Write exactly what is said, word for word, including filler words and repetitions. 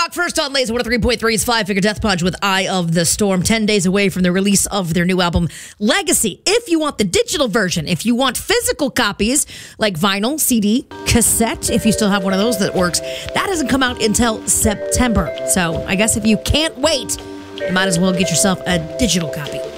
Rock first on Laser one oh three point three's Five Finger Death Punch with Eye of the Storm. ten days away from the release of their new album, Legacy. If you want the digital version, if you want physical copies like vinyl, C D, cassette, if you still have one of those that works, that doesn't come out until September. So I guess if you can't wait, you might as well get yourself a digital copy.